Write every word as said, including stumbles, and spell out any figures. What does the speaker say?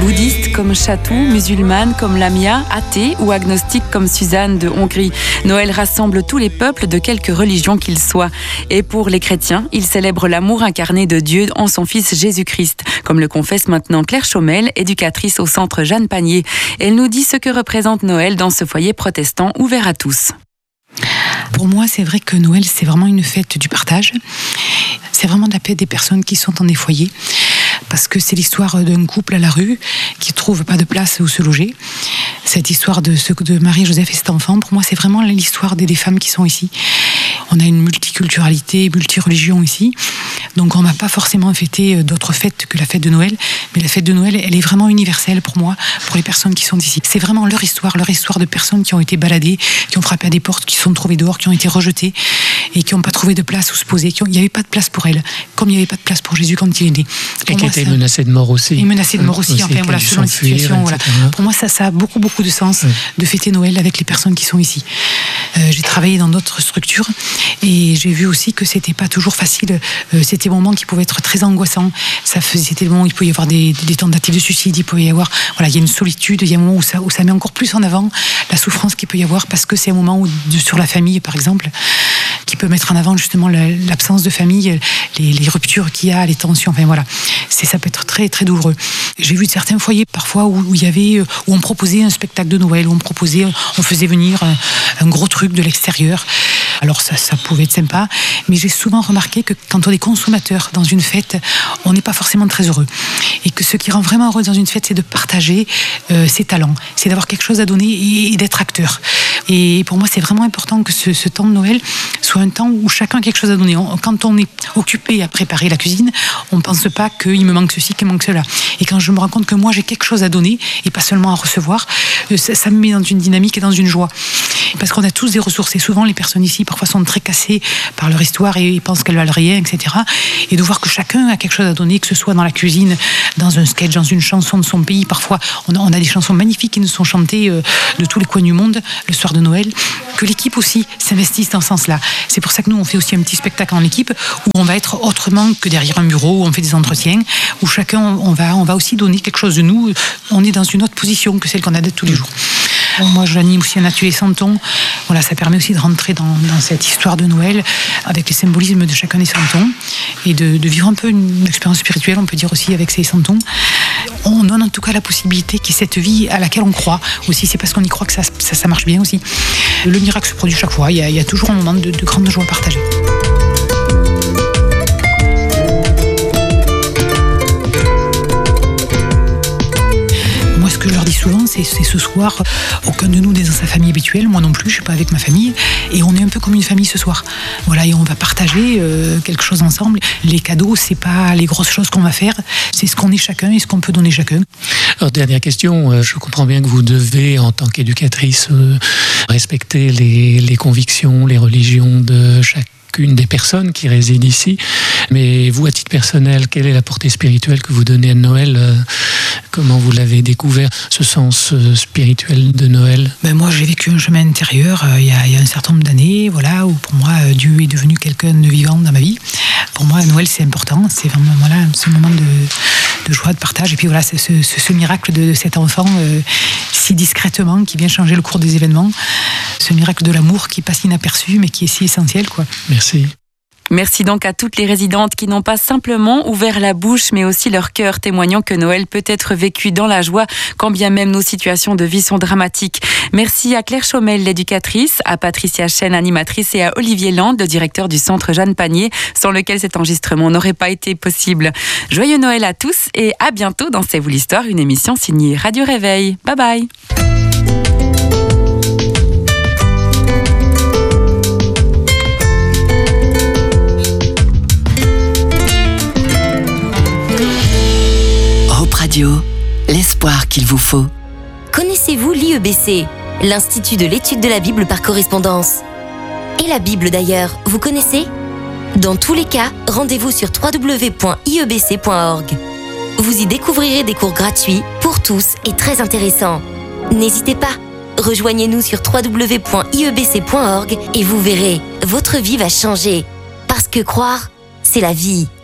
Bouddhistes comme Chatou, musulmanes comme Lamia, athées ou agnostiques comme Suzanne de Hongrie. Noël rassemble tous les peuples de quelque religion qu'ils soient. Et pour les chrétiens, il célèbre l'amour incarné de Dieu en son Fils Jésus-Christ, comme le confesse maintenant Claire Chaumel, éducatrice au centre Jeanne Panier. Elle nous dit ce que représente Noël dans ce foyer protestant ouvert à tous. Pour moi, c'est vrai que Noël, c'est vraiment une fête du partage. C'est vraiment de la paix des personnes qui sont dans des foyers. Parce que c'est l'histoire d'un couple à la rue qui ne trouve pas de place où se loger. Cette histoire de, de Marie-Joseph et cet enfant, pour moi, c'est vraiment l'histoire des, des femmes qui sont ici. On a une multiculturalité, multireligion ici. Donc on n'a pas forcément fêté d'autres fêtes que la fête de Noël. Mais la fête de Noël, elle est vraiment universelle pour moi, pour les personnes qui sont ici. C'est vraiment leur histoire, leur histoire de personnes qui ont été baladées, qui ont frappé à des portes, qui se sont trouvées dehors, qui ont été rejetées et qui n'ont pas trouvé de place où se poser. Qui ont, il n'y avait pas de place pour elles, comme il n'y avait pas de place pour Jésus quand il est né. Et qui était menacé de mort aussi. Et menacé de mort aussi, aussi enfin voilà, selon la situation. Voilà. Pour moi, ça, ça a beaucoup, beaucoup de sens, oui, de fêter Noël avec les personnes qui sont ici. Euh, j'ai travaillé dans d'autres structures et j'ai vu aussi que c'était pas toujours facile. Euh, c'était des moments qui pouvaient être très angoissants. Ça faisait, c'était des moments où il pouvait y avoir des, des tentatives de suicide, il pouvait y avoir, voilà, il y a une solitude, il y a un moment où ça, où ça met encore plus en avant la souffrance qu'il peut y avoir parce que c'est un moment où, de, sur la famille, par exemple, qui peut mettre en avant justement la, l'absence de famille, les, les ruptures qu'il y a, les tensions. Enfin voilà, c'est, ça peut être très très douloureux. J'ai vu certains foyers parfois où, où il y avait, où on proposait un spectacle de Noël, où on proposait, on faisait venir un, un gros truc de l'extérieur. Alors ça, ça pouvait être sympa, mais j'ai souvent remarqué que quand on est consommateur dans une fête, on n'est pas forcément très heureux. Et que ce qui rend vraiment heureux dans une fête, c'est de partager euh, ses talents, c'est d'avoir quelque chose à donner et, et d'être acteur. Et pour moi, c'est vraiment important que ce, ce temps de Noël soit un temps où chacun a quelque chose à donner. On, quand on est occupé à préparer la cuisine, on ne pense pas qu'il me manque ceci, qu'il me manque cela. Et quand je me rends compte que moi, j'ai quelque chose à donner et pas seulement à recevoir, ça, ça me met dans une dynamique et dans une joie. Parce qu'on a tous des ressources et souvent les personnes ici parfois sont très cassées par leur histoire et ils pensent qu'elles valent rien, et cetera. Et de voir que chacun a quelque chose à donner, que ce soit dans la cuisine, dans un sketch, dans une chanson de son pays. Parfois, on a, on a des chansons magnifiques qui nous sont chantées euh, de tous les coins du monde le soir de Noël. Que l'équipe aussi s'investisse dans ce sens-là. C'est pour ça que nous, on fait aussi un petit spectacle en équipe où on va être autrement que derrière un bureau, où on fait des entretiens, où chacun, on va, on va aussi donner quelque chose de nous. On est dans une autre position que celle qu'on a de tous les jours. Moi, j'anime aussi un atelier Santon. Voilà, ça permet aussi de rentrer dans, dans cette histoire de Noël avec les symbolismes de chacun des santons et de, de vivre un peu une expérience spirituelle, on peut dire aussi, avec ces santons. On donne en tout cas la possibilité qu'il y ait cette vie à laquelle on croit aussi. C'est parce qu'on y croit que ça, ça, ça marche bien aussi. Le miracle se produit chaque fois. Il y a, il y a toujours un moment de, de grande joie partagée. Ce que je leur dis souvent, c'est, c'est ce soir, aucun de nous n'est dans sa famille habituelle, moi non plus, je ne suis pas avec ma famille, et on est un peu comme une famille ce soir. Voilà, et on va partager euh, quelque chose ensemble. Les cadeaux, c'est pas les grosses choses qu'on va faire, c'est ce qu'on est chacun et ce qu'on peut donner chacun. Alors, dernière question, je comprends bien que vous devez, en tant qu'éducatrice, euh, respecter les, les convictions, les religions de chaque une des personnes qui résident ici. Mais vous, à titre personnel, quelle est la portée spirituelle que vous donnez à Noël ? Comment vous l'avez découvert, ce sens spirituel de Noël ? Ben moi, j'ai vécu un chemin intérieur euh, il, y a, il y a un certain nombre d'années, voilà, où pour moi, Dieu est devenu quelqu'un de vivant dans ma vie. Pour moi, Noël, c'est important. C'est vraiment voilà, ce moment de, de joie, de partage. Et puis voilà, c'est ce, ce, ce miracle de, de cet enfant euh, si discrètement, qui vient changer le cours des événements. Ce miracle de l'amour qui passe inaperçu, mais qui est si essentiel, quoi. Merci. Merci donc à toutes les résidentes qui n'ont pas simplement ouvert la bouche, mais aussi leur cœur, témoignant que Noël peut être vécu dans la joie, quand bien même nos situations de vie sont dramatiques. Merci à Claire Chaumel, l'éducatrice, à Patricia Chen, animatrice, et à Olivier Land, le directeur du centre Jeanne Panier, sans lequel cet enregistrement n'aurait pas été possible. Joyeux Noël à tous et à bientôt dans C'est vous l'histoire, une émission signée Radio Réveil. Bye bye. Radio, l'espoir qu'il vous faut. Connaissez-vous l'I E B C, l'Institut de l'étude de la Bible par correspondance ? Et la Bible d'ailleurs, vous connaissez ? Dans tous les cas, rendez-vous sur w w w point i e b c point org. Vous y découvrirez des cours gratuits pour tous et très intéressants. N'hésitez pas, rejoignez-nous sur w w w point i e b c point org et vous verrez, votre vie va changer. Parce que croire, c'est la vie.